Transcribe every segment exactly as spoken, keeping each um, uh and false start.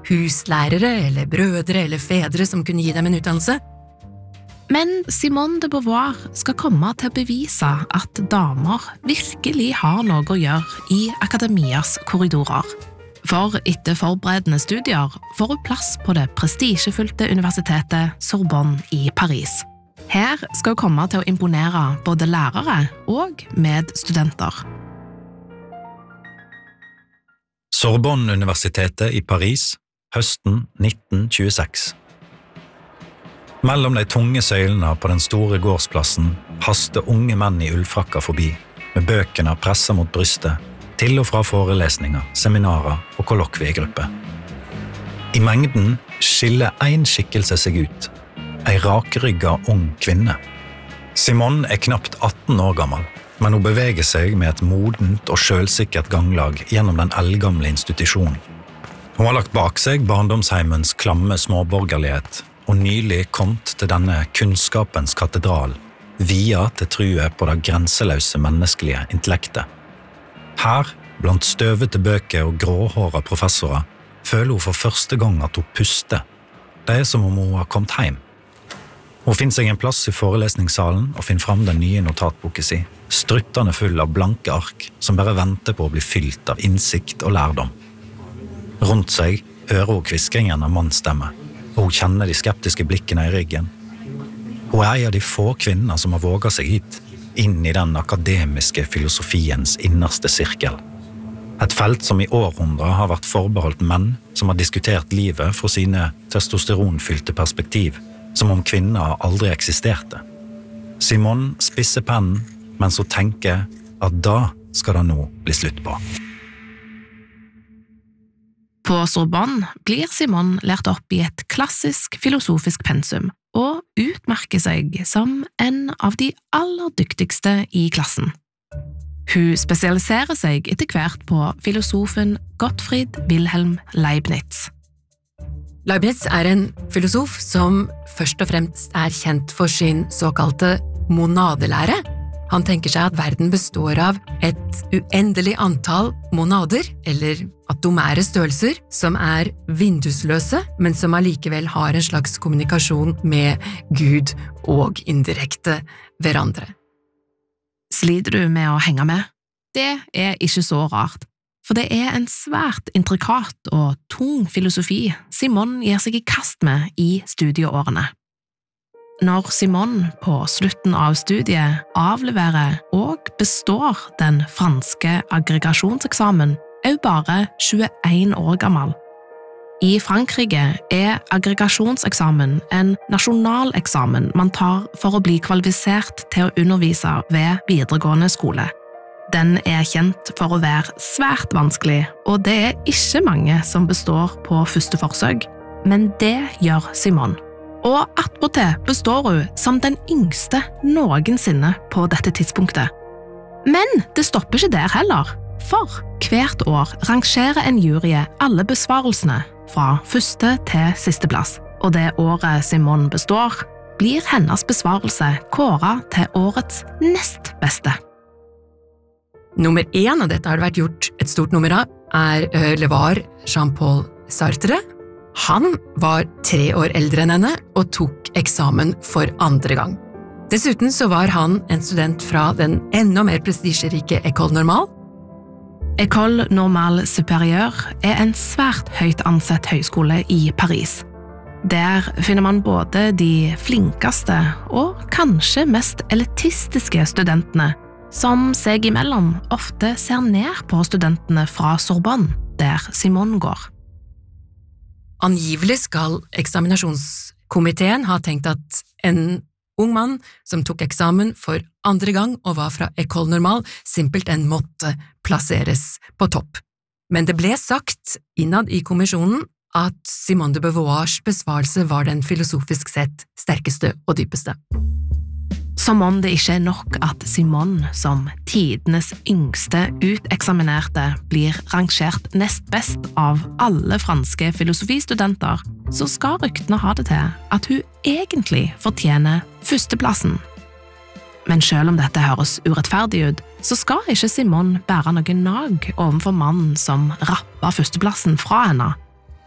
huslærere eller brødre eller fedre som kunne gi dem en utdannelse. Men Simone de Beauvoir skal komme til å bevise at damer virkelig har noe å gjøre i akademias korridorer. For etter forberedende studier får hun plass på det prestisjefylte universitetet Sorbonne i Paris. Her skal hun komme til å imponere både lærere og medstudenter. Sorbonne-universitetet i Paris, høsten nitten tjueseks. Mellom de tunge søylene på den store gårdsplassen haster unge menn i ullfrakker forbi, med bøkene presset mot brystet, til og fra forelesninger, seminarer og kollokviegrupper. I mengden skiller en skikkelse seg ut, en rakrygget ung kvinne. Simone er knapt atten år gammel, men hun beveger seg med et modent og selvsikkert ganglag gjennom den eldgamle institusjonen. Hun har lagt bak seg barndomsheimens klamme småborgerlighet, og nylig kommet til denne kunnskapens katedral, via til true på det grenseløse menneskelige intellektet. Her, blant støvete bøker og gråhårede professorer, føler hun for første gang at hun puster. Det er som om hun har kommet hjem. Hun finner seg en plass i forelesningssalen og finner fram den nye notatboken sin, struttende full av blanke ark som bare venter på å bli fylt av innsikt og lærdom. Rundt seg hører hun kviskringen av mannsstemme, og hun kjenner de skeptiske blikkene i ryggen. Hun er en av de få kvinner som har våget seg hit, inn i den akademiske filosofiens innerste sirkel. Et felt som i århundrer har vært forbeholdt menn som har diskutert livet fra sine testosteronfylte perspektiv, som om kvinner aldri eksisterte. Simone spisser pennen, mens hun tenker at da skal det nå bli slutt på. På Sorbonne blir Simone lært opp i et klassisk filosofisk pensum og utmerker seg som en av de aller dyktigste i klassen. Hun spesialiserer seg etter hvert på filosofen Gottfried Wilhelm Leibniz. Leibniz er en filosof som først og fremst er kjent for sin såkalte monadelære. Han tenker seg at verden består av et uendelig antall monader, eller atomære størrelser, som er vindusløse, men som allikevel har en slags kommunikasjon med Gud og indirekte hverandre. Sliter du med å henge med? Det er ikke så rart, for det er en svært intrikat og tung filosofi Simone gir seg i kast med i studieårene. Når Simone på slutten av studiet avleverer og består den franske aggregasjonseksamen, er hun bare tjueen år gammel. I Frankrike er aggregasjonseksamen en nasjonal eksamen man tar for å bli kvalifisert til å undervise ved videregående skole. Den er kjent for å være svært vanskelig, og det er ikke mange som består på første forsøk, men det gjør Simone. Og attpåtil består hun som den yngste noensinne på dette tidspunktet. Men det stopper ikke der heller, for hvert år rangerer en jury alle besvarelsene fra første til siste plass, og det året Simone består, blir hennes besvarelse kåret til årets nest beste. Nummer én, og dette har det vært gjort et stort nummer av, er, eller var Jean-Paul Sartre. Han var tre år eldre enn henne og tok eksamen for andre gang. Dessuten så var han en student fra den enda mer prestisjerike École Normale. École Normale Supérieure er en svært høyt ansett høyskole i Paris. Der finner man både de flinkeste og kanskje mest elitistiske studentene, som seg imellom ofte ser ned på studentene fra Sorbonne, der Simone går. Angivelig skal eksaminasjonskomiteen ha tenkt at en ung mann som tok eksamen for andre gang og var fra École Normale, simpelthen måtte plasseres på topp. Men det ble sagt innad i kommisjonen at Simone de Beauvoirs besvarelse var den filosofisk sett sterkeste og dypeste. Som om det ikke er nok at Simone, som tidenes yngste uteksaminerte, blir rangert nest best av alle franske filosofistudenter, så skal ryktene ha det til at hun egentlig fortjener førsteplassen. Men selv om dette høres urettferdig ut, så skal ikke Simone bære noen nag overfor mannen som rapper førsteplassen fra henne.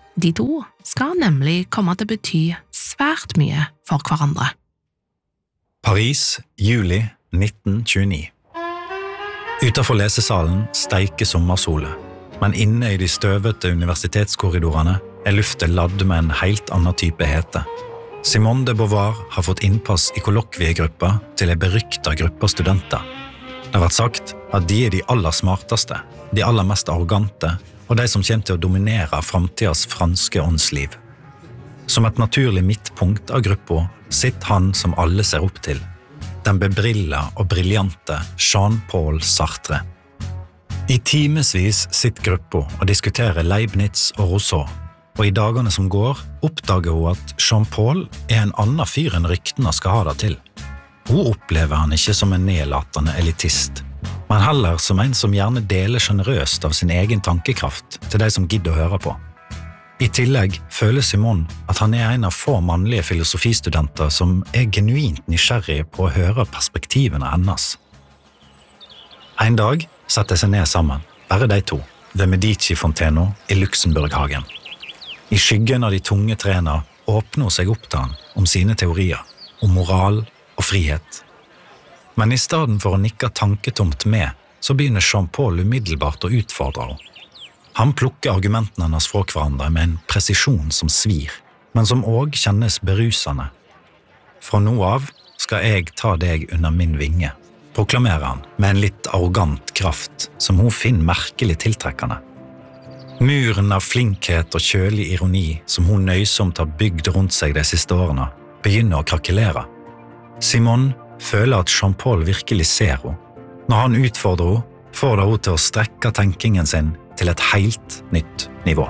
De to skal nemlig komme til å bety svært mye for hverandre. Paris, juli nitten tjueni. Utenfor lesesalen steiker sommersole, men inne i de støvete universitetskorridorene er luftet ladd med en helt annen type hete. Simone de Beauvoir har fått innpass i kollokviegruppa til en berykta gruppe studenter. Det har vært sagt at de er de aller smarteste, de aller mest arrogante, og de som kommer til å dominere fremtidens franske åndsliv. Som et naturlig midtpunkt av gruppa sitter han som alle ser opp til, den bebrilla og briljante Jean-Paul Sartre. I timesvis sitter gruppa og diskuterer Leibniz og Rousseau, og i dagene som går oppdager hun at Jean-Paul er en annen fyr enn ryktene skal ha det til. Hun opplever han ikke som en nedlatende elitist, men heller som en som gjerne deler generøst av sin egen tankekraft til de som gidder å høre på. I tillegg føler Simone at han er en av få mannlige filosofistudenter som er genuint nysgjerrig på å høre perspektivene hennes. En dag setter de seg ned sammen, bare de to, ved Medici-fonteno i Luxemburghagen. I skyggen av de tunge trærne åpner hun seg opp til han om sine teorier, om moral og frihet. Men i stedet for å nikke tanketomt med, så begynner Jean-Paul umiddelbart å utfordre henne. Han plukker argumentene hennes fra hverandre med en presisjon som svir, men som også kjennes berusende. Fra nå av skal jeg ta deg under min vinge, proklamerer han med en litt arrogant kraft som hun finner merkelig tiltrekkende. Muren av flinkhet og kjølig ironi som hun nøysomt har bygd rundt seg de siste årene, begynner å krakelere. Simone føler at Jean-Paul virkelig ser henne. Når han utfordrer henne, får det henne til å strekke tenkingen sin til et helt nytt nivå.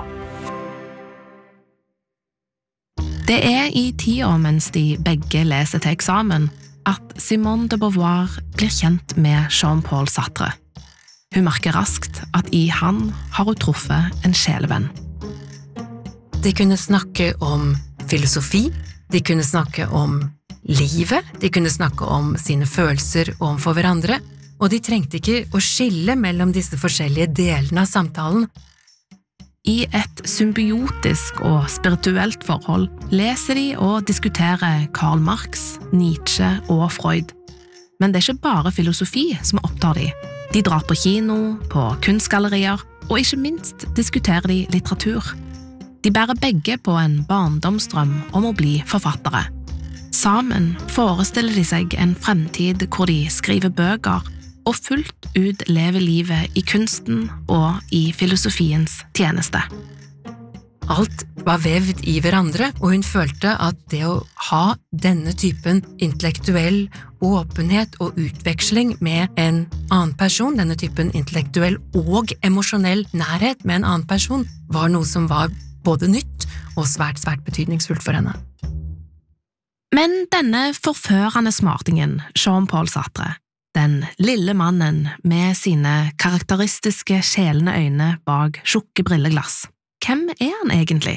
Det er i tida mens de begge leser til eksamen at Simone de Beauvoir blir kjent med Jean-Paul Sartre. Hun merker raskt at i han har hun truffet en sjelevenn. De kunne snakke om filosofi, de kunne snakke om livet, de kunne snakke om sine følelser overfor hverandre, og de trengte ikke å skille mellom disse forskjellige delene av samtalen. I et symbiotisk og spirituelt forhold leser de og diskuterer Karl Marx, Nietzsche og Freud. Men det er ikke bare filosofi som opptar de. De drar på kino, på kunstgallerier, og ikke minst diskuterer de litteratur. De bærer begge på en barndomsdrøm om å bli forfattere. Sammen forestiller de seg en fremtid hvor de skriver bøker og fullt ut lever livet i kunsten og i filosofiens tjeneste. Alt var vevd i hverandre, og hun følte at det å ha denne typen intellektuell åpenhet og utveksling med en annen person, denne typen intellektuell og emosjonell nærhet med en annen person, var noe som var både nytt og svært, svært betydningsfullt for henne. Men denne forførende smartingen, Jean-Paul Sartre, den lille mannen med sine karakteristiske skjelende øyne bak tjukke brilleglass, hvem er han egentlig?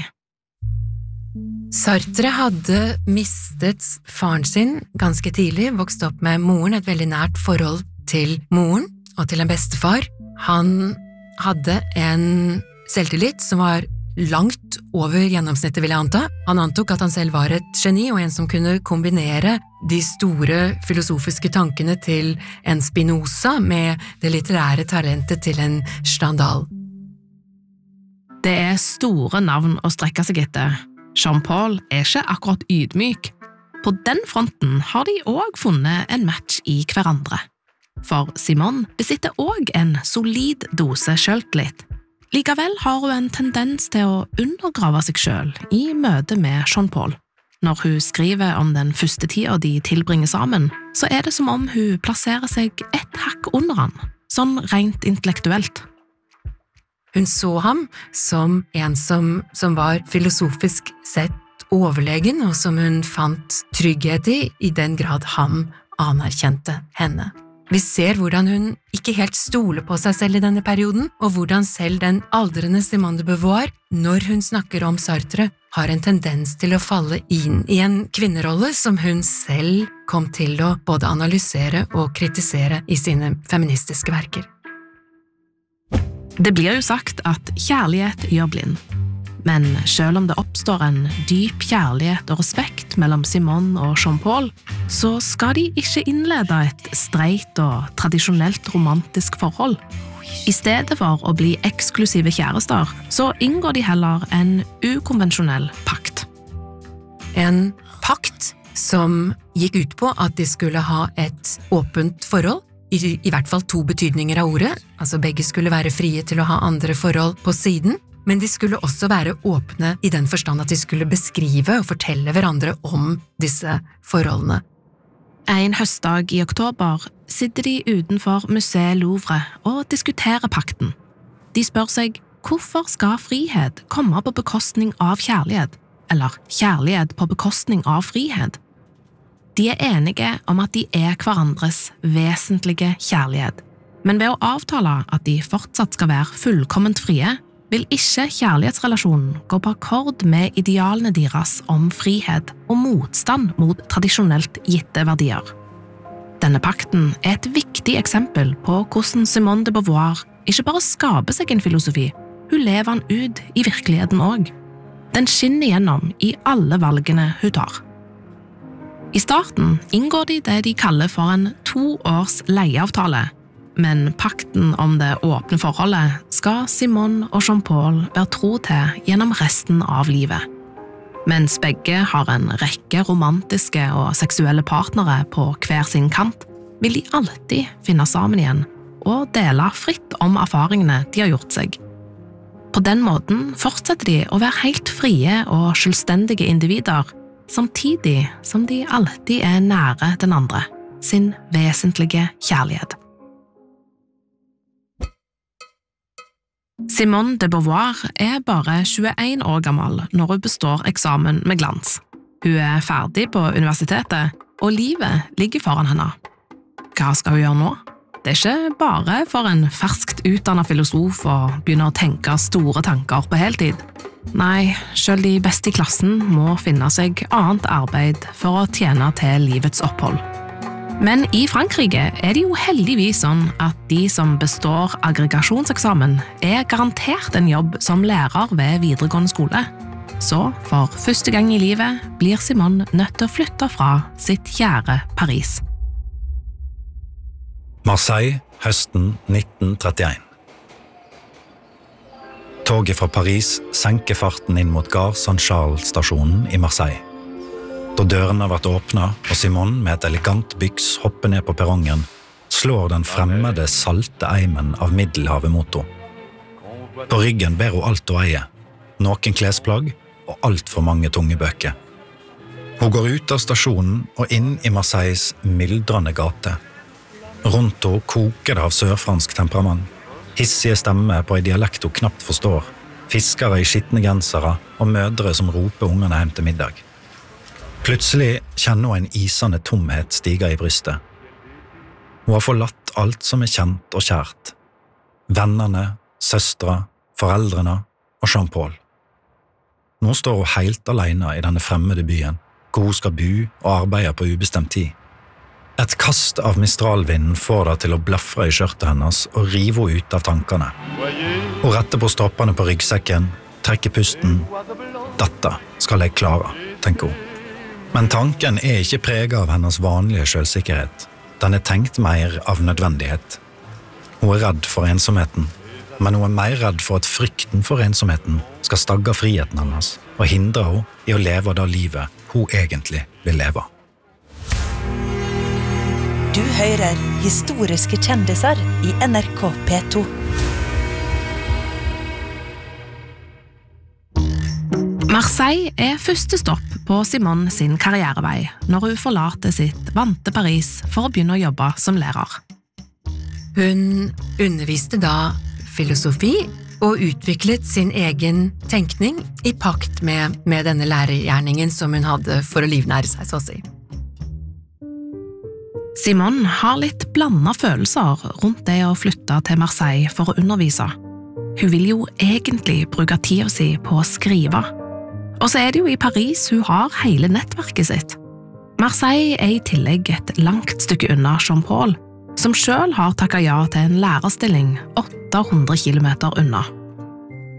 Sartre hadde mistet faren sin ganske tidlig, vokst opp med moren, et veldig nært forhold til moren og til en bestefar. Han hadde en selvtillit som var langt over gjennomsnittet, vil jeg anta. Han antok at han selv var et geni, og en som kunne kombinere de store filosofiske tankene til en Spinoza med det litterære talentet til en Stendhal. Det er store navn å strekke seg etter. Jean-Paul er ikke akkurat ydmyk. På den fronten har de også funnet en match i hverandre. For Simone besitter også en solid dose selvtillit. Likevel har hun en tendens til å undergrave seg selv i møte med Jean-Paul. Når hun skriver om den første tida de tilbringer sammen, så er det som om hun plasserer seg et hakk under han, sånn rent intellektuelt. Hun så ham som en som, som var filosofisk sett overlegen, og som hun fant trygghet i, i den grad han anerkjente henne. Vi ser hvordan hun ikke helt stoler på seg selv i denne perioden, og hvordan selv den aldrende Simone de Beauvoir, når hun snakker om Sartre, har en tendens til å falle inn i en kvinnerolle som hun selv kom til å både analysere og kritisere i sine feministiske verker. Det blir jo sagt at kjærlighet gjør blind. Men selv om det oppstår en dyp kjærlighet og respekt mellom Simone og Jean-Paul, så skal de ikke innlede et streit og tradisjonelt romantisk forhold. I stedet for å bli eksklusive kjærester, så inngår de heller en ukonvensjonell pakt. En pakt som gikk ut på at de skulle ha et åpent forhold, i, i hvert fall to betydninger av ordet, altså begge skulle være frie til å ha andre forhold på siden, men de skulle også være åpne i den forstand at de skulle beskrive og fortelle hverandre om disse forholdene. En høstdag i oktober sitter de utenfor Museet Louvre og diskuterer pakten. De spør seg, hvorfor skal frihet komme på bekostning av kjærlighet, eller kjærlighet på bekostning av frihet? De er enige om at de er hverandres vesentlige kjærlighet, men ved å avtale at de fortsatt skal være fullkomment frie, vil ikke kjærlighetsrelasjonen gå på akkord med idealene deres om frihet og motstand mot tradisjonelt gitte verdier. Denne pakten er et viktig eksempel på hvordan Simone de Beauvoir ikke bare skaper seg en filosofi, hun lever den ut i virkeligheten også. Den skinner gjennom i alle valgene hun tar. I starten inngår de det de kaller for en to års leieavtale, men pakten om det åpne forholdet skal Simone og Jean-Paul være tro til gjennom resten av livet. Mens begge har en rekke romantiske og seksuelle partnere på hver sin kant, vil de alltid finne sammen igjen og dele fritt om erfaringene de har gjort seg. På den måten fortsetter de å være helt frie og selvstendige individer, samtidig som de alltid er nære den andre, sin vesentlige kjærlighet. Simone de Beauvoir er bare tjueen år gammel når hun består eksamen med glans. Hun er ferdig på universitetet, og livet ligger foran henne. Hva skal hun gjøre nå? Det er ikke bare for en ferskt utdannet filosof å begynne å tenke store tanker på heltid. Nei, selv de beste i klassen må finne seg annet arbeid for å tjene til livets opphold. Men i Frankrike er det jo heldigvis sånn at de som består aggregasjonseksamen er garantert en jobb som lærer ved videregående skole. Så for første gang i livet blir Simone nødt til å flytte fra sitt kjære Paris. Marseille, høsten nitten trettien. Toget fra Paris senker farten inn mot Gare Saint-Charles-stasjonen i Marseille. Da dørene har vært åpnet, og Simone med et elegant byks hopper ned på perrongen, slår den fremmede salte eimen av Middelhavet mot henne. På ryggen ber hun alt hun eier, noen klesplagg og alt for mange tunge bøker. Hun går ut av stasjonen og inn i Marseilles myldrende gate. Rundt henne koker det av sørfransk temperament, hissige stemmer på en dialekt hun knapt forstår, fiskere i skittne gensere og mødre som roper ungene hjem til middag. Plutselig kjenner hun en isende tomhet stiga i brystet. Hun har forlatt alt som er kjent og kjært. Vennene, søstre, foreldrene og Jean-Paul. Nå står hun helt alene i denne fremmede byen, hvor hun skal bo og arbeide på ubestemt tid. Et kast av mistralvinden får det til å blafre i skjørtet hennes og rive henne ut av tankene. Hun retter på stroppene på ryggsekken, trekker pusten. Dette skal jeg klare, tenker hun. Men tanken er ikke preget av hennes vanlige selvsikkerhet. Den er tenkt mer av nødvendighet. Hun er redd for ensomheten, men hun er mer redd for at frykten for ensomheten skal stagge friheten hennes og hindre henne i å leve det livet hun egentlig vil leve. Du hører historiske kjendiser i N R K P to. Marseille er første stopp på Simone sin karrierevei når hun forlater sitt vante Paris for å begynne å jobbe som lærer. Hun underviste da filosofi og utviklet sin egen tenkning i pakt med, med denne lærergjerningen som hun hadde for å livnære seg, så å si. Simone har litt blandet følelser rundt det å flytte til Marseille for å undervise. Hun vil jo egentlig bruke tida si på å skrive. Og så er det jo i Paris hun har hele nettverket sitt. Marseille er i tillegg et langt stykke unna Jean-Paul, som selv har takket ja til en lærerstilling åtte hundre kilometer unna.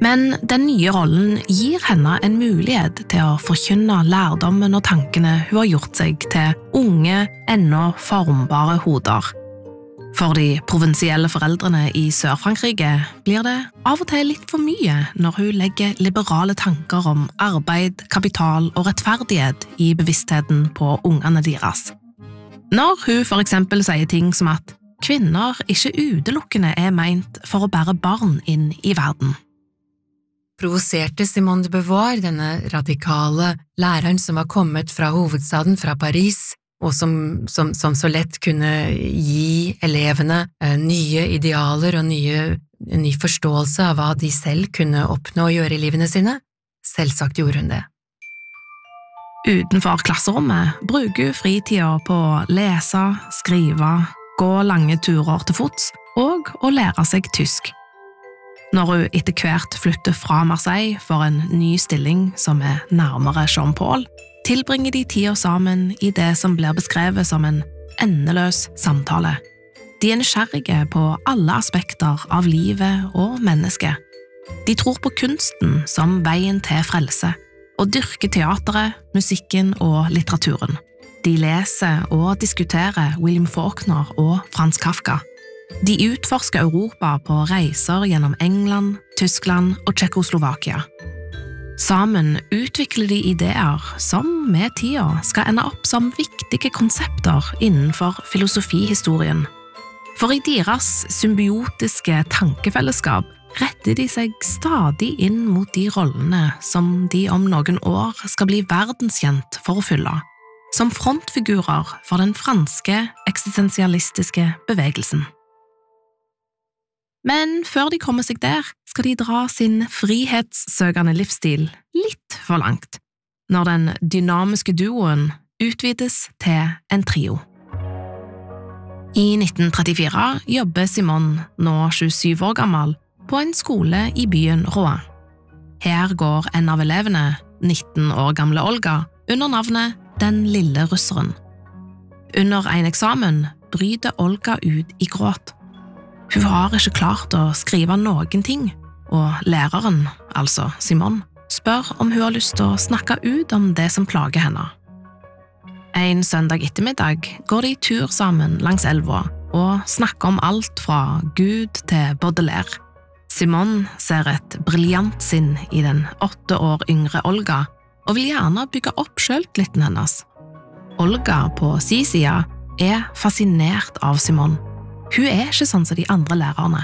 Men den nye rollen gir henne en mulighet til å forkynne lærdommen og tankene hun har gjort seg til unge, ennå formbare hoder. For de provinsielle foreldrene i Sør-Frankrike blir det av og til litt for mye når hun legger liberale tanker om arbeid, kapital og rettferdighet i bevisstheten på ungene deres. Når hun for eksempel sier ting som at kvinner ikke utelukkende er meint for å bære barn inn i verden. Provoserte Simone de Beauvoir, denne radikale læreren som var kommet fra hovedstaden, fra Paris, og som, som, som så lett kunne gi elevene eh, nye idealer og nye, ny forståelse av hva de selv kunne oppnå og gjøre i livene sine? Selvsagt gjorde hun det. Utenfor klasserommet bruker hun fritida på å lese, skrive, gå lange turer til fots og å lære seg tysk. Når hun etter hvert flytter fra Marseille for en ny stilling som er nærmere Jean-Paul, tilbringer de tida sammen i det som blir beskrevet som en endeløs samtale. De er nysgjerrige på alle aspekter av livet og mennesket. De tror på kunsten som veien til frelse, og dyrker teateret, musikken og litteraturen. De leser og diskuterer William Faulkner og Franz Kafka. De utforsker Europa på reiser gjennom England, Tyskland og Tsjekkoslovakia. Sammen utvikler de ideer som med tida skal ende opp som viktige konsepter innenfor filosofihistorien. For i deres symbiotiske tankefellesskap retter de seg stadig inn mot de rollene som de om noen år skal bli verdenskjent for å fylle, som frontfigurer for den franske eksistensialistiske bevegelsen. Men før de kommer seg der, skal de dra sin frihetssøkende livsstil litt for langt, når den dynamiske duoen utvides til en trio. I nitten trettifire jobber Simone, nå tjuesyv år gammel, på en skole i byen Rouen. Her går en av elevene, nitten år gamle Olga, under navnet Den lille russeren. Under en eksamen bryter Olga ut i gråt. Hun har ikke klart å skrive noen ting, og læreren, altså Simone, spør om hun har lyst til å snakke ut om det som plager henne. En søndag ettermiddag går de tur sammen langs elva og snakker om alt fra Gud til Baudelaire. Simone ser et briljant sinn i den åtte år yngre Olga, og vil gjerne bygge opp selvtilliten hennes. Olga på sin side er fascinert av Simone. Hun er ikke sånn som de andre lærerne.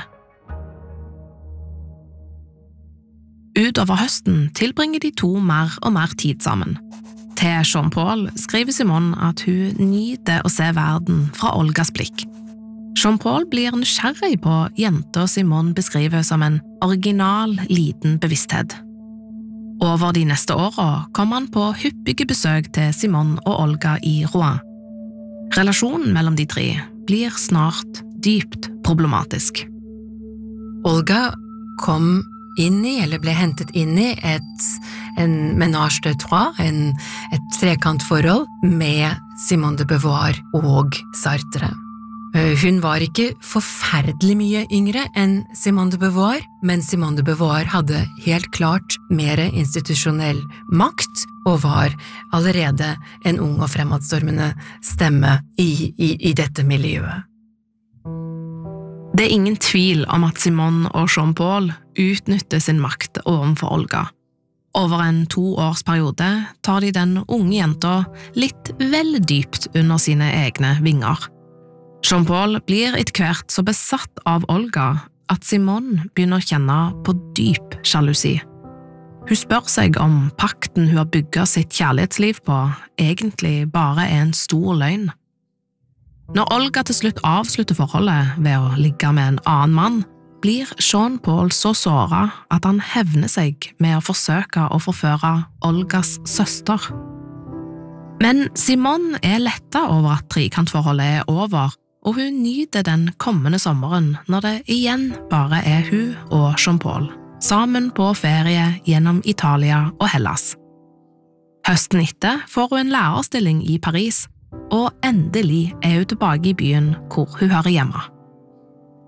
Utover høsten tilbringer de to mer og mer tid sammen. Til Jean-Paul skriver Simone at hun nyter å se verden fra Olgas blikk. Jean-Paul blir nysgjerrig på jenta Simone beskriver som en original, liten bevissthet. Over de neste årene kom han på hyppige besøk til Simone og Olga i Rouen. Relasjonen mellom de tre blir snart dypt problematisk. Olga kom inn i, eller ble hentet inn i, et, en ménage de trois, en, et trekantforhold med Simone de Beauvoir og Sartre. Hun var ikke forferdelig mye yngre enn Simone de Beauvoir, men Simone de Beauvoir hadde helt klart mer institusjonell makt og var allerede en ung og fremadstormende stemme i, i, i dette miljøet. Det er ingen tvil om at Simone og Jean-Paul utnytter sin makt overfor Olga. Over en toårsperiode tar de den unge jenta litt vel dypt under sine egne vinger. Jean-Paul blir etter hvert så besatt av Olga at Simone begynner å kjenne på dyp sjalusi. Hun spør seg om pakten hun har bygget sitt kjærlighetsliv på egentlig bare er en stor løgn. Når Olga til slutt avslutter forholdet ved å ligge med en annen mann, blir Jean-Paul så såret at han hevner seg med å forsøke å forføre Olgas søster. Men Simone er lettet over at trekantforholdet er over, og hun nyter den kommende sommeren når det igjen bare er hun og Jean-Paul, sammen på ferie gjennom Italia og Hellas. Høsten etter får hun en lærerstilling i Paris, og endelig er hun tilbake i byen hvor hun hører hjemme.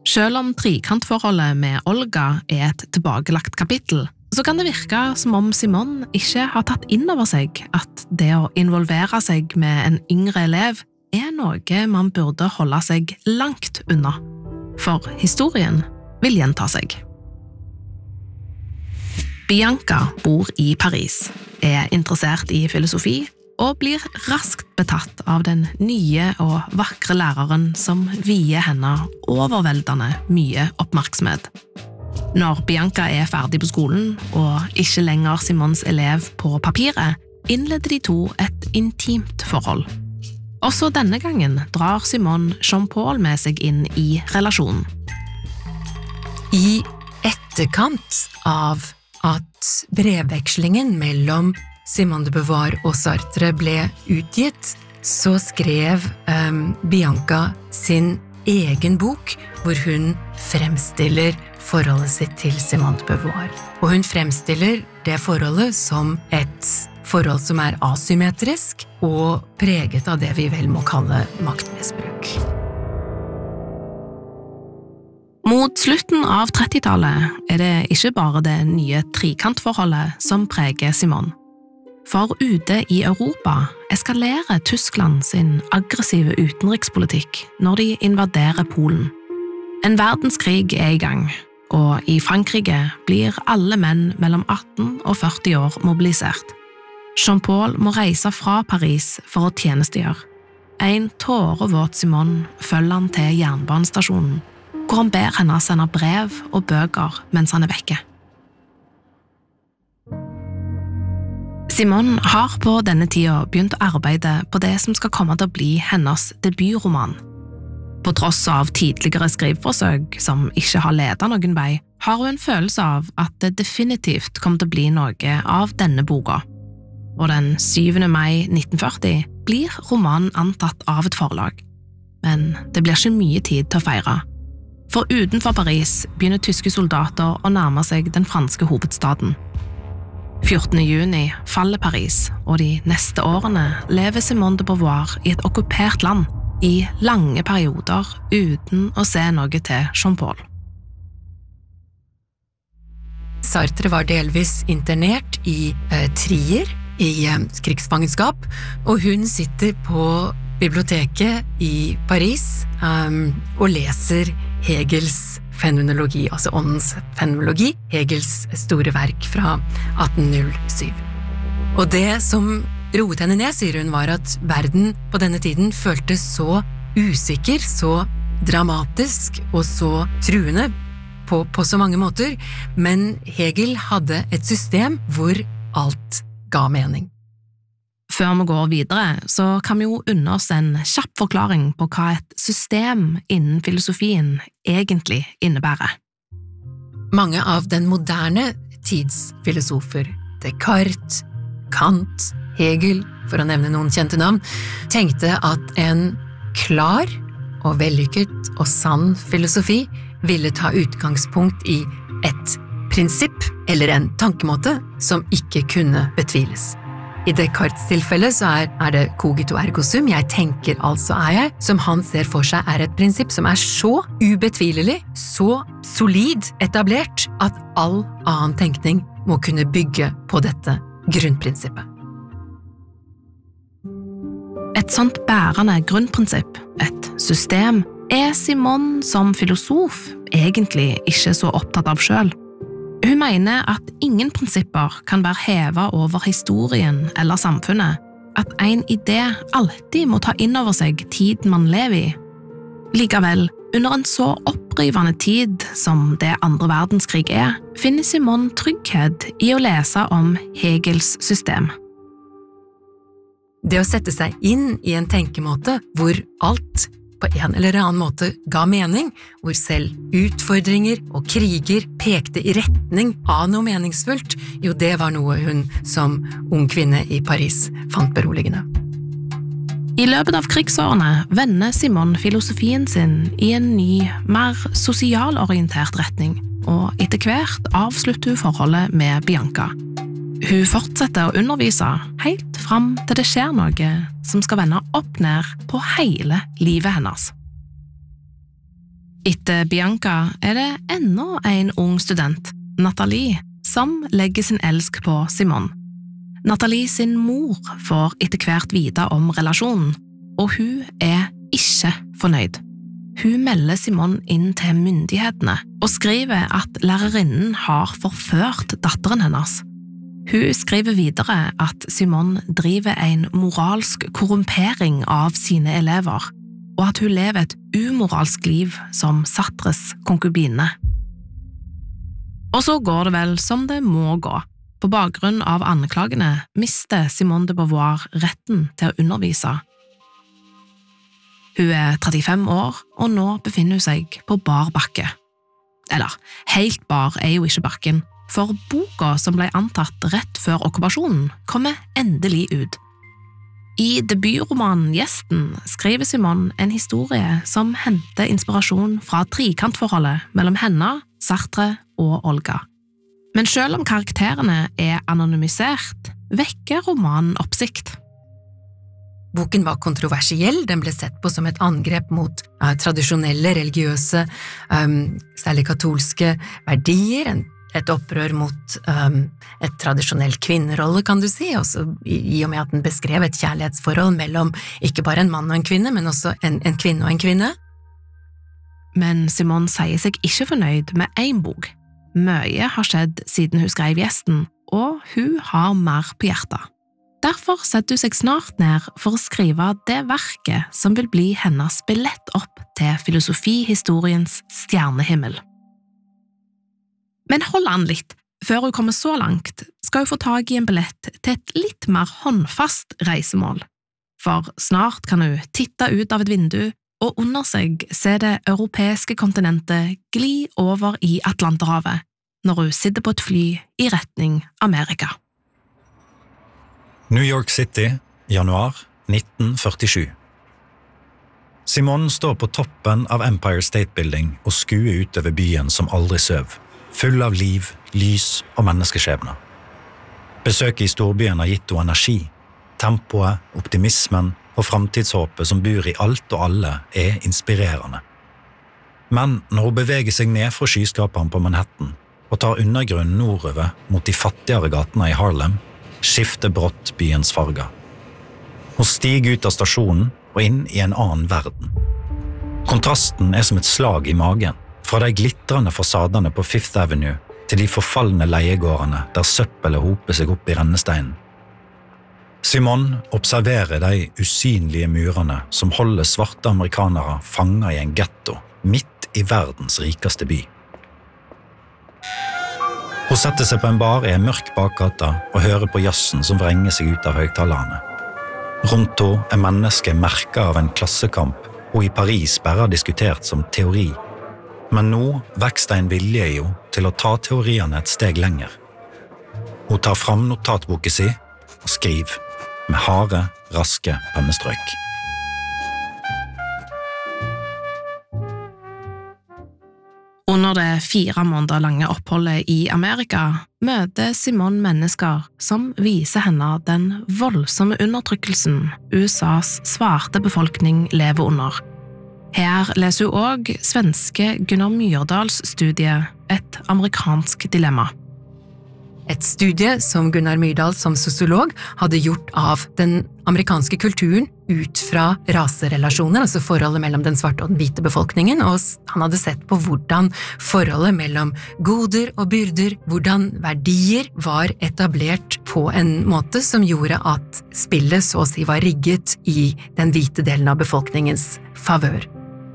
Selv om trikantforholdet med Olga er et tilbakelagt kapittel, så kan det virke som om Simone ikke har tatt inn over seg at det å involvere seg med en yngre elev er noe man burde holde seg langt unna, for historien vil gjenta seg. Bianca bor i Paris, er interessert i filosofi og blir raskt betatt av den nye og vakre læreren som vier henne overveldende mye oppmerksomhet. Når Bianca er ferdig på skolen og ikke lenger Simons elev på papiret, innleder de to et intimt forhold. Også denne gangen drar Simone Jean-Paul med seg inn i relasjonen. I etterkant av at brevvekslingen mellom Simone de Beauvoir og Sartre ble utgitt, så skrev um, Bianca sin egen bok, hvor hun fremstiller forholdet sitt til Simone de Beauvoir. Og hun fremstiller det forholdet som et forhold som er asymmetrisk og preget av det vi vel må kalle maktmisbruk. Mot slutten av trettitallet er det ikke bare det nye trikantforholdet som preger Simone. For ute i Europa eskalerer Tyskland sin aggressive utenrikspolitikk når de invaderer Polen. En verdenskrig er i gang, og i Frankrike blir alle menn mellom atten og førti år mobilisert. Jean-Paul må reise fra Paris for å tjenestegjøre. En tårevåt Simone følger han til jernbanestasjonen, hvor han ber henne sende brev og bøker mens han er vekke. Simone har på denne tida begynt å arbeide på det som skal komme til å bli hennes debutroman. På tross av tidligere skriveforsøk som ikke har ledet noen vei, har hun en følelse av at det definitivt kommer til å bli noe av denne boka. Og den syvende mai nitten førti blir romanen antatt av et forlag. Men det blir ikke mye tid til å feire. For utenfor Paris begynner tyske soldater å nærme seg den franske hovedstaden. fjortende juni faller Paris, og de neste årene lever Simone de Beauvoir i et okkupert land, i lange perioder uten å se noe til Jean-Paul. Sartre var delvis internert i eh, Trier, i eh, krigsfangenskap, og hun sitter på biblioteket i Paris um, og leser Hegels fenomenologi, altså åndens fenomenologi, Hegels store verk fra atten null syv. Og det som roet henne ned, sier hun, var at verden på denne tiden føltes så usikker, så dramatisk og så truende på, på så mange måter, men Hegel hadde et system hvor alt ga mening. Før vi går videre, så kan vi jo unne oss en kjapp forklaring på hva et system innen filosofien egentlig innebærer. Mange av den moderne tidsfilosofer, Descartes, Kant, Hegel, for å nevne noen kjente navn, tenkte at en klar og vellykket og sann filosofi ville ta utgangspunkt i et prinsipp eller en tankemåte som ikke kunne betviles. I Descartes' tilfelle så er, er det cogito ergo sum, jeg tenker altså er jeg, som han ser for seg er et prinsipp som er så ubetvilelig, så solid etablert, at all annen tenkning må kunne bygge på dette grunnprinsippet. Et sånt bærende grunnprinsipp, et system, er Simone som filosof egentlig ikke så opptatt av selv. Hun mener at ingen prinsipper kan være hevet over historien eller samfunnet, at en idé alltid må ta inn over seg tiden man lever i. Likevel, under en så opprivende tid som det andre verdenskrig er, finner Simone trygghet i å lese om Hegels system. Det å sette seg inn i en tenkemåte hvor alt på en eller annen måte ga mening, hvor selv utfordringer og kriger pekte i retning av noe meningsfullt, jo det var noe hun som ung kvinne i Paris fant beroligende. I løpet av krigsårene vender Simone filosofien sin i en ny, mer sosialorientert retning, og etter hvert avslutter hun forholdet med Bianca. Hun fortsetter å undervise helt fram til det skjer noe som skal vende opp ned på hele livet hennes. Etter Bianca er det enda en ung student, Nathalie, som legger sin elsk på Simone. Nathalie sin mor får etter hvert vite om relasjonen, og hun er ikke fornøyd. Hun melder Simone inn til myndighetene og skriver at lærerinnen har forført datteren hennes. Hun skriver videre at Simone driver en moralsk korrumpering av sine elever, og at hun lever et umoralsk liv som Sartres konkubine. Og så går det vel som det må gå. På bakgrunn av anklagene mister Simone de Beauvoir retten til å undervise. Hun er trettifem år, og nå befinner hun seg på bar bakke. Eller, helt bar er jo ikke bakken, for boka som ble antatt rett før okkupasjonen kommer endelig ut. I debutromanen Gjesten skriver Simone en historie som henter inspirasjon fra trikantforholdet mellom henne, Sartre og Olga. Men selv om karakterene er anonymisert, vekker romanen oppsikt. Boken var kontroversiell, den ble sett på som et angrep mot uh, tradisjonelle religiøse, um, særlig katolske verdier, en et opprør mot um, et tradisjonell kvinnerolle, kan du si, også i, i og med at den beskrev et kjærlighetsforhold mellom ikke bare en mann og en kvinne, men også en, en kvinne og en kvinne. Men Simone sier seg ikke fornøyd med en bok. Mye har skjedd siden hun skrev Gjesten, og hun har mer på hjertet. Derfor setter hun seg snart ned for å skrive det verket som vil bli hennes billett opp til filosofihistoriens stjernehimmel. Men hold an litt, før hun kommer så langt, skal hun få tag i en billett til et litt mer håndfast reisemål. For snart kan hun titte ut av et vindu og under seg se det europeiske kontinentet gli over i Atlanterhavet, når hun sitter på et fly i retning Amerika. New York City, januar nitten førtisju. Simone står på toppen av Empire State Building og skuer utover byen som aldri søv, full av liv, lys og menneskeskjebner. Besøket i storbyen har gitt henne energi. Tempoet, optimismen og framtidshåpet som bor i alt og alle er inspirerende. Men når hun beveger seg ned fra skyskraperen på Manhattan og tar undergrunnen nordover mot de fattigere gatene i Harlem, skifter brått byens farger. Hun stiger ut av stasjonen og inn i en annen verden. Kontrasten er som et slag i magen, fra de glitrende fasadene på Fifth Avenue til de forfallne leiegårdene der søppelet hoper seg opp i rennesteinen. Simone observerer de usynlige murene som holder svarte amerikanere fanget i en ghetto midt i verdens rikeste by. Hun setter seg på en bar i en mørk bakgata og hører på jazzen som vrenger seg ut av høyttalerne. Rundt henne er mennesket merket av en klassekamp hun i Paris bare har diskutert som teori. Men nå vekster en vilje i henne til å ta teoriene et steg lenger. Hun tar fram notatboken sin og skriver med harde, raske pennestrøk. Under det fire måneder lange oppholdet i Amerika møter Simone mennesker som viser henne den voldsomme undertrykkelsen U S A's svarte befolkning lever under. Her leser hun også svenske Gunnar Myrdals studie Et amerikansk dilemma. Et studie som Gunnar Myrdal som sosiolog hadde gjort av den amerikanske kulturen ut fra raserelasjoner, altså forholdet mellom den svarte og den hvite befolkningen, og han hadde sett på hvordan forholdet mellom goder og byrder, hvordan verdier var etablert på en måte som gjorde at spillet så å si var rigget i den hvite delen av befolkningens favør.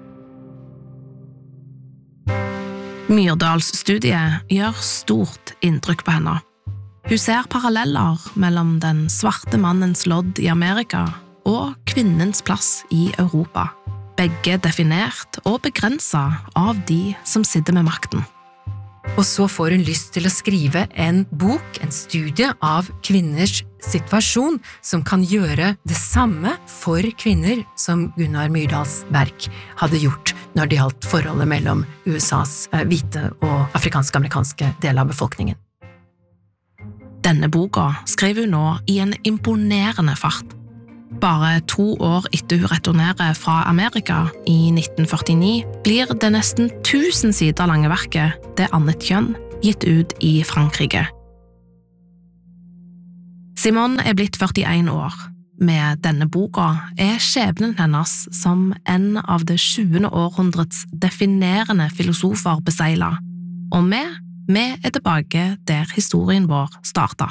Myrdals studie gjør stort inntrykk på henne. Hun ser paralleller mellom den svarte mannens lodd i Amerika og kvinnens plass i Europa, begge definert og begrenset av de som sitter med makten. Og så får hun lyst til å skrive en bok, en studie av kvinners situasjon, som kan gjøre det samme for kvinner som Gunnar Myrdals verk hadde gjort når det gjaldt forholdet mellom U S A's hvite og afrikansk-amerikanske del av befolkningen. Denne boka skriver hun nå i en imponerende fart. Bare to år etter hun returnerer fra Amerika i nitten førtini, blir det nesten tusen sider lange verket Det annet kjønn gitt ut i Frankrike. Simone er blitt førtien år. Med denne boka er skjebnen hennes som en av det tjuende århundrets definerende filosofer beseglet, og vi, vi er tilbake der historien vår startet.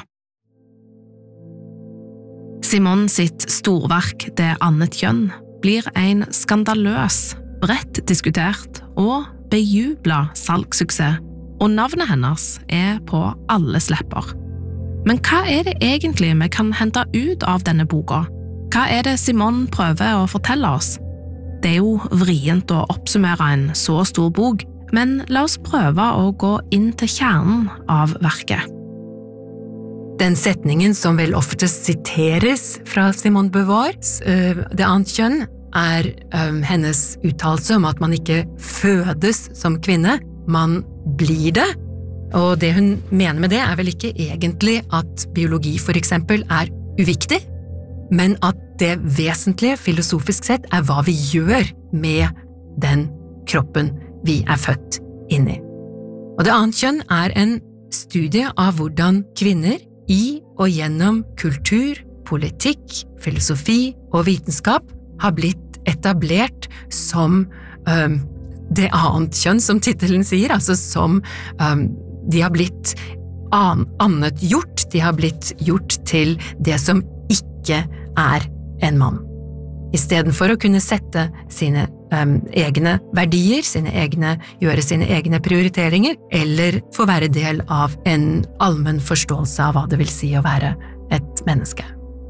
Simone sitt storverk Det annet kjønn blir en skandaløs, bredt diskutert og bejublet salgssuksess, og navnet hennes er på alles lepper. Men hva er det egentlig vi kan hente ut av denne boka? Hva er det Simone prøver å fortelle oss? Det er jo vrient å oppsummere en så stor bok, men la oss prøve å gå inn til kjernen av verket. Den setningen som vel oftest siteres fra Simone Beauvoirs uh, Det annet kjønn er um, hennes uttalelse om at man ikke fødes som kvinne, man blir det. Og det hun mener med det er vel ikke egentlig at biologi for eksempel er uviktig, men at det vesentlige filosofisk sett er hva vi gjør med den kroppen vi er født inn i. Og Det annet kjønn er en studie av hvordan kvinner i og gjennom kultur, politikk, filosofi og vitenskap har blitt etablert som um, det annet kjønn, som titelen sier, altså som um, de har blitt an, annet gjort, de har blitt gjort til det som ikke er en mann. I stedet for å kunne sette sine um, egne verdier, sine egne, gjøre sine egne prioriteringer, eller få være del av en allmenn forståelse av hva det vil si å være et menneske.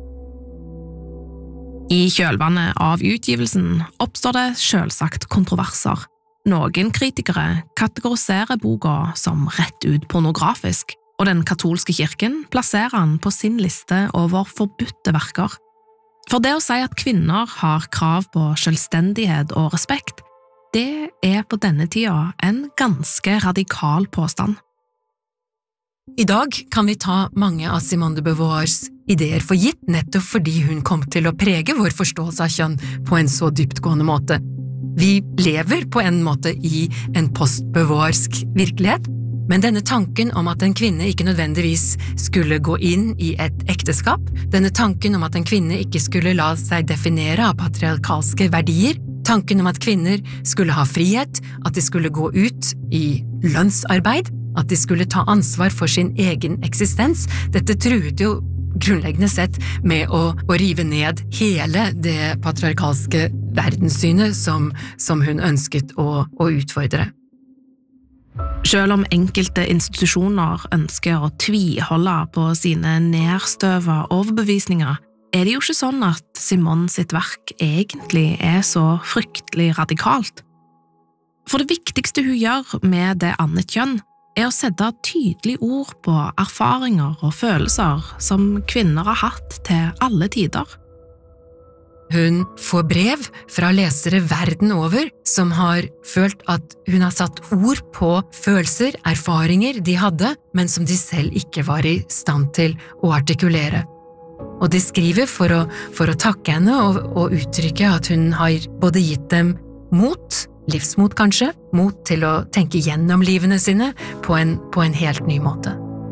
I kjølvannet av utgivelsen oppstår det selvsagt kontroverser. Noen kritikere kategoriserer boka som rett ut pornografisk, og den katolske kirken plasserer den på sin liste over forbudte verker. For det å si at kvinner har krav på selvstendighet og respekt, det er på denne tida en ganske radikal påstand. I dag kan vi ta mange av Simone de Beauvoirs ideer for gitt, nettopp fordi hun kom til å prege vår forståelse av kjønn på en så dyptgående måte. Vi lever på en måte i en post-beauvoirsk virkelighet, men denne tanken om at en kvinne ikke nødvendigvis skulle gå inn i et ekteskap, denne tanken om at en kvinne ikke skulle la seg definere av patriarkalske verdier, tanken om at kvinner skulle ha frihet, at de skulle gå ut i lønnsarbeid, at de skulle ta ansvar for sin egen eksistens, dette truet jo grunnleggende sett med å, å rive ned hele det patriarkalske verdenssynet som, som hun ønsket å, å utfordre. Selv om enkelte institusjoner ønsker å tviholde på sine nedstøva overbevisninger, er det jo ikke sånn at Simone sitt verk egentlig er så fryktelig radikalt. For det viktigste hun gjør med Det annet kjønn, er å sette tydelig ord på erfaringer og følelser som kvinner har hatt til alle tider. Hun får brev fra lesere verden over som har følt at hun har satt ord på følelser, erfaringer de hadde, men som de selv ikke var i stand til å artikulere. Og de skriver for å, for å takke henne og, og uttrykke at hun har både gitt dem mot, livsmot kanskje, mot til å tenke gjennom livene sine på en, på en helt ny måte.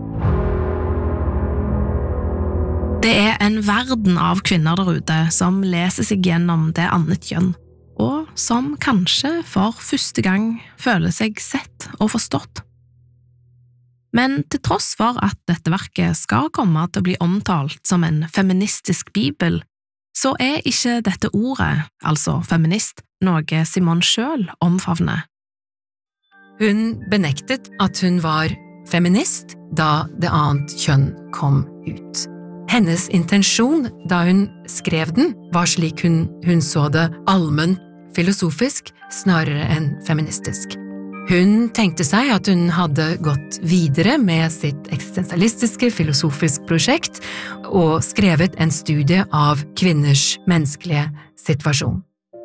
Det er en verden av kvinner der ute som leser seg gjennom Det annet kjønn, og som kanskje for første gang føler seg sett og forstått. Men til tross for at dette verket skal komme til å bli omtalt som en feministisk bibel, så er ikke dette ordet, altså feminist, noe Simone selv omfavner. Hun benektet at hun var feminist da Det annet kjønn kom ut. Hennes intensjon da hun skrev den var slik hun, hun så det allmenn filosofisk snarere enn feministisk. Hun tenkte seg at hun hadde gått videre med sitt eksistensialistiske filosofisk prosjekt og skrevet en studie av kvinners menneskelige situasjon.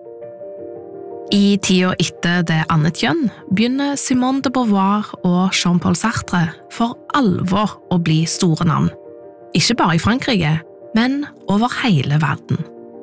I tida etter Det annet kjønn begynner Simone de Beauvoir og Jean-Paul Sartre for alvor å bli store navn. Ikke bare i Frankrike, men over hele verden.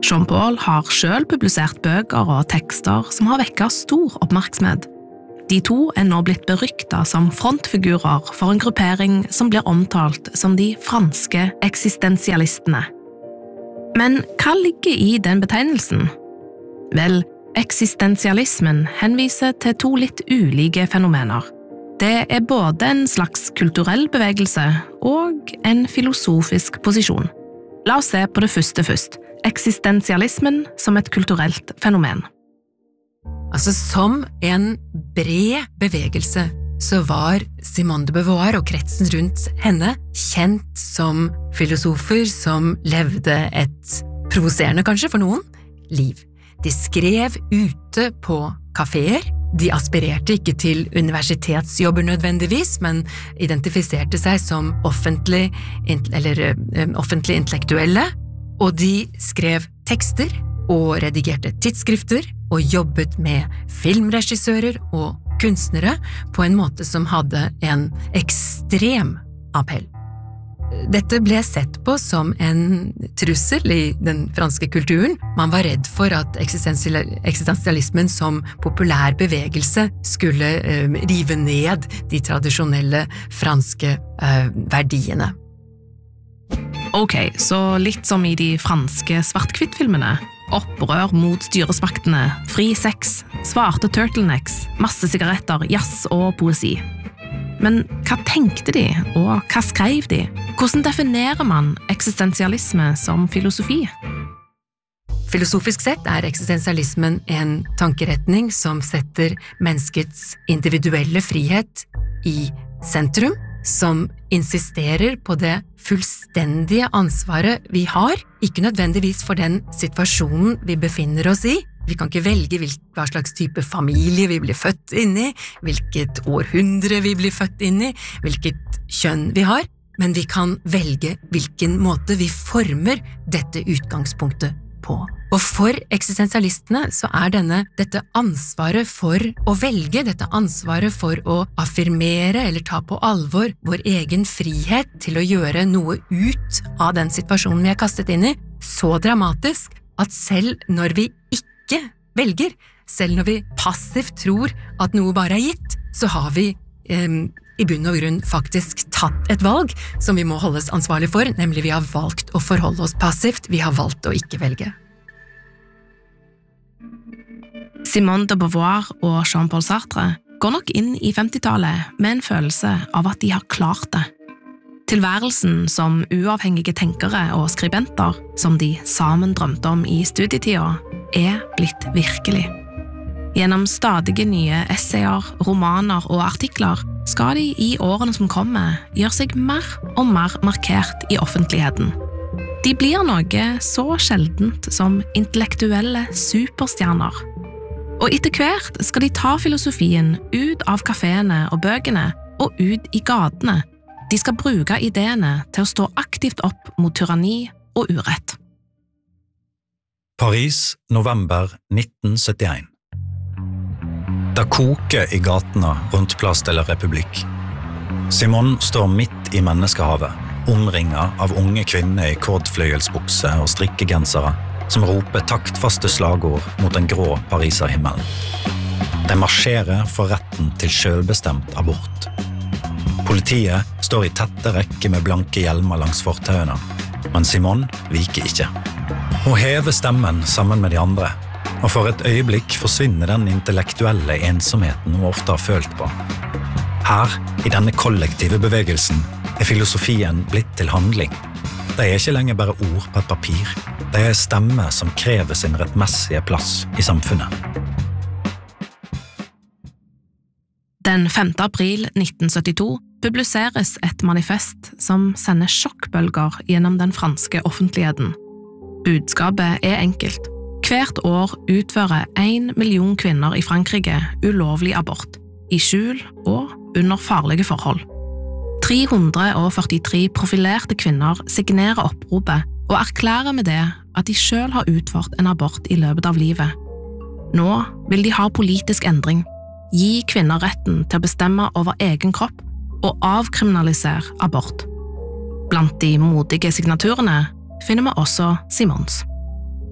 Jean-Paul har selv publisert bøker og tekster som har vekket stor oppmerksomhet. De to er nå blitt beryktet som frontfigurer for en gruppering som blir omtalt som de franske eksistensialistene. Men hva ligger i den betegnelsen? Vel, eksistensialismen henviser til to litt ulike fenomener. Det er både en slags kulturell bevegelse og en filosofisk posisjon. La oss se på det første først. Eksistensialismen som et kulturelt fenomen. Altså, som en bred bevegelse så var Simone de Beauvoir og kretsen rundt henne kjent som filosofer som levde et provoserende, kanskje for noen, liv. De skrev ute på kaféer, de aspirerte ikke til universitetsjobber nødvendigvis, men identifiserte seg som offentlig, eller, um, offentlig intellektuelle, og de skrev tekster og redigerte tidsskrifter og jobbet med filmregissører og kunstnere på en måte som hadde en ekstrem appell. Dette ble sett på som en trussel i den franske kulturen. Man var redd for at eksistensialismen som populær bevegelse skulle uh, rive ned de tradisjonelle franske uh, verdiene. Ok, så litt som i de franske svart-hvitt-filmene. Opprør mot styresmaktene, fri sex, svarte turtlenecks, masse sigaretter, jazz og poesi. Men hva tenkte de, og hva skrev de? Hvordan definerer man eksistensialisme som filosofi? Filosofisk sett er eksistensialismen en tankeretning som setter menneskets individuelle frihet i sentrum, som insisterer på det fullstendige ansvaret vi har, ikke nødvendigvis for den situasjonen vi befinner oss i. Vi kan ikke velge hva slags type familie vi blir født inn i, hvilket århundre vi blir født inn i, hvilket kjønn vi har, men vi kan velge hvilken måte vi former dette utgangspunktet på. Og for eksistensialistene så er denne, dette ansvaret for å velge, dette ansvaret for å affirmere eller ta på alvor vår egen frihet til å gjøre noe ut av den situasjonen vi er kastet inn i, så dramatisk at selv når vi ikke velger, selv når vi passivt tror at noe bare er gitt, så har vi eh, i bunn og grunn faktisk tatt et valg som vi må holdes ansvarlig for, nemlig vi har valgt å forholde oss passivt, vi har valgt å ikke velge. Simone de Beauvoir og Jean-Paul Sartre går nok inn i femtitallet med en følelse av at de har klart det. Tilværelsen som uavhengige tenkere og skribenter, som de sammen drømte om i studietida, er blitt virkelig. Gjennom stadige nye essayer, romaner og artikler skal de i årene som kommer gjøre seg mer og mer markert i offentligheten. De blir noe så sjeldent som intellektuelle superstjerner. Og etter hvert skal de ta filosofien ut av kaféene og bøkene og ut i gatene. De skal bruke ideene til å stå aktivt opp mot tyranni og urett. Paris, november nitten syttien. Det koker i gatene rundt Place de la République. Simone står midt i menneskehavet, omringet av unge kvinner i kordfløyelsbukse og strikkegensere, som roper taktfaste slagord mot den grå Pariserhimmelen. De marsjerer for retten til selvbestemt abort. Politiet står i tette rekke med blanke hjelmer langs fortauene, men Simone viker ikke. Hun hever stemmen sammen med de andre, og for et øyeblikk forsvinner den intellektuelle ensomheten hun ofte har følt på. Her, i denne kollektive bevegelsen, er filosofien blitt til handling. Det er ikke lenger bare ord på et papir, det er stemmer som krever sin rettmessige plass i samfunnet. Den femte april nitten syttito publiseres et manifest som sender sjokkbølger gjennom den franske offentligheten. Budskapet er enkelt. Hvert år utfører en million kvinner i Frankrike ulovlig abort, i skjul og under farlige forhold. tre hundre førtitre profilerte kvinner signerer oppropet og erklærer med det at de selv har utført en abort i løpet av livet. Nå vil de ha politisk endring, gi kvinner retten til å bestemme over egen kropp og avkriminalisere abort. Blant de modige signaturene finner vi også Simons.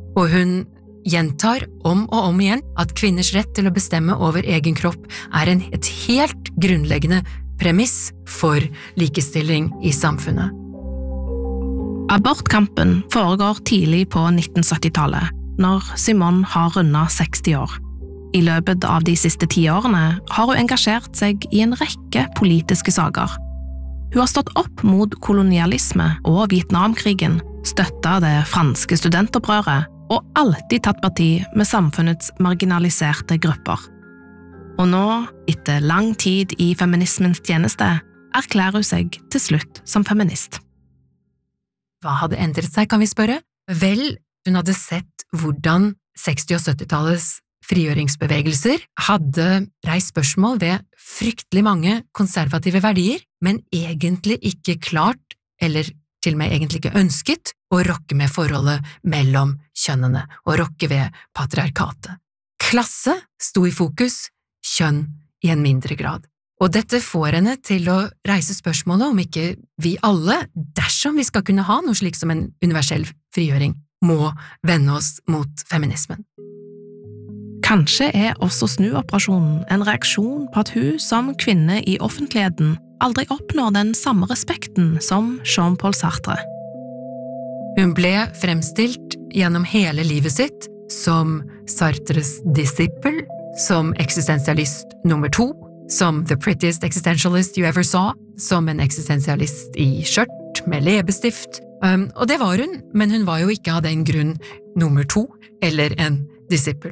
og hun gjentar om og om igjen at kvinners rett til å bestemme over egen kropp er en, et helt grunnleggende premiss for likestilling i samfunnet. Abortkampen foregår tidlig på nitten sytti-tallet, når Simone har rundet seksti år. I løpet av de siste ti årene har hun engasjert seg i en rekke politiske saker. Hun har stått opp mot kolonialisme og Vietnamkrigen, støttet det franske studentopprøret og alltid tatt parti med samfunnets marginaliserte grupper. Og nå, etter lang tid i feminismens tjeneste, erklærer hun seg til slutt som feminist. Hva hadde endret seg, kan vi spørre? Vel, hun hadde sett hvordan seksti- og sytti-tallets frigjøringsbevegelser hadde reist spørsmål ved fryktelig mange konservative verdier, men egentlig ikke klart, eller til og med egentlig ikke ønsket, å rokke med forholdet mellom kjønnene, og rokke ved patriarkatet. Klasse sto i fokus, kjønn i en mindre grad. Og dette får henne til å reise spørsmålet om ikke vi alle, dersom vi skal kunne ha noe slik som en universell frigjøring, må vende oss mot feminismen. Kanskje er også snuoperasjonen en reaksjon på at hun som kvinne i offentligheten aldri oppnår den samme respekten som Jean-Paul Sartre. Hun ble fremstilt gjennom hele livet sitt som Sartres disippel, som eksistensialist nummer to, som the prettiest existentialist you ever saw, som en eksistensialist i skjørt med leppestift. Um, og det var hun, men hun var jo ikke av den grunn nummer to, eller en disippel.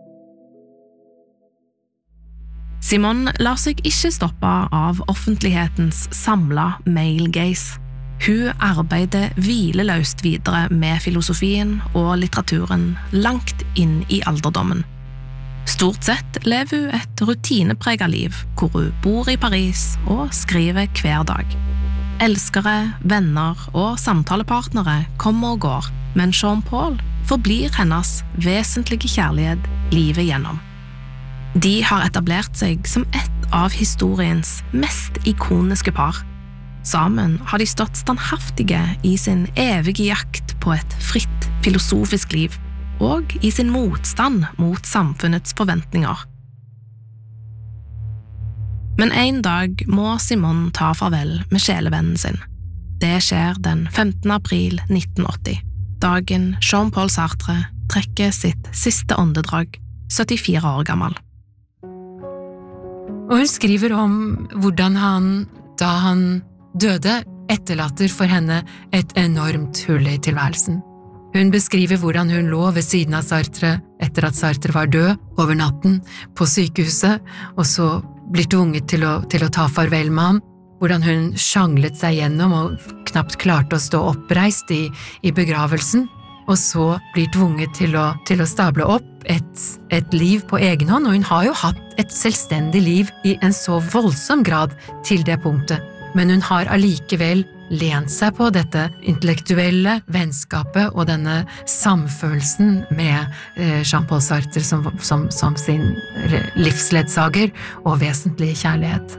Simone lar seg ikke stoppe av offentlighetens samla male gaze. Hun arbeider hvileløst videre med filosofien og litteraturen langt inn i alderdommen. Stort sett lever hun et rutinepreget liv, hvor hun bor i Paris og skriver hver dag. Elskere, venner og samtalepartnere kommer og går, men Jean-Paul forblir hennes vesentlige kjærlighet livet gjennom. De har etablert seg som et av historiens mest ikoniske par. Sammen har de stått standhaftige i sin evige jakt på et fritt filosofisk liv, og i sin motstand mot samfunnets forventninger. Men en dag må Simone ta farvel med sjelevennen sin. Det skjer den femtende april nitten åtti, dagen Jean-Paul Sartre trekker sitt siste åndedrag, syttifire år gammel. Og hun skriver om hvordan han, da han døde, etterlater for henne et enormt hull i tilværelsen. Hun beskriver hvordan hun lå ved siden av Sartre etter at Sartre var død over natten på sykehuset, og så blir tvunget til å, til å ta farvel med ham, hvordan hun sjanglet seg gjennom og knapt klarte å stå oppreist i, i begravelsen, og så blir tvunget til å, til å stable opp et, et liv på egen hånd, og hun har jo hatt et selvstendig liv i en så voldsom grad til det punktet, men hun har allikevel lent seg på dette intellektuelle vennskapet og denne samfølelsen med Jean-Paul Sartre som, som, som sin livsledsager og vesentlige kjærlighet.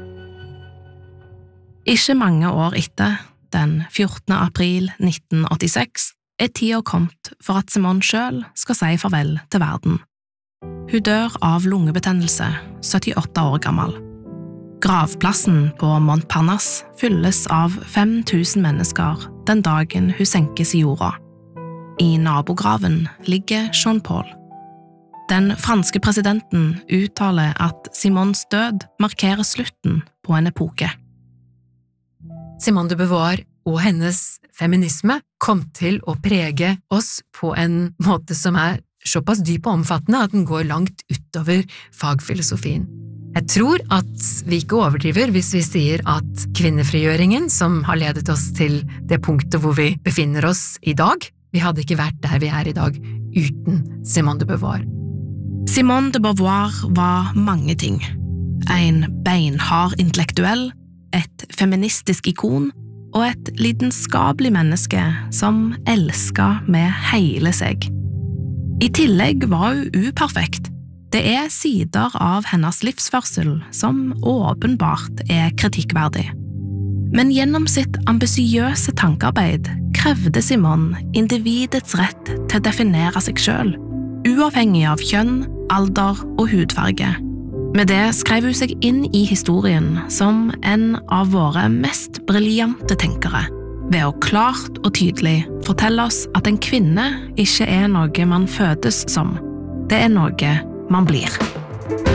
Ikke mange år etter, den fjortende april nitten åttiseks, er tida kommet for at Simone selv skal si farvel til verden. Hun dør av lungebetennelse, syttiåtte år gammel. Gravplassen på Montparnasse fylles av fem tusen mennesker den dagen hun senkes i jorda. I nabograven ligger Jean-Paul. Den franske presidenten uttaler at Simons død markerer slutten på en epoke. Simone de Beauvoir og hennes feminisme kom til å prege oss på en måte som er såpass dyp og omfattende at den går langt utover fagfilosofien. Jeg tror at vi ikke overdriver hvis vi sier at kvinnefrigjøringen, som har ledet oss til det punktet hvor vi befinner oss i dag, vi hadde ikke vært der vi er i dag uten Simone de Beauvoir. Simone de Beauvoir var mange ting. En beinhard intellektuell, et feministisk ikon og et lidenskapelig menneske som elsket med hele seg. I tillegg var hun uperfekt. Det er sider av hennes livsførsel som åpenbart er kritikkverdig. Men gjennom sitt ambisiøse tankearbeid krevde Simone individets rett til å definere seg selv, uavhengig av kjønn, alder og hudfarge. Med det skrev hun seg inn i historien som en av våre mest briljante tenkere, ved å klart og tydelig fortelle oss at en kvinne ikke er noe man fødes som, det er noe man blir.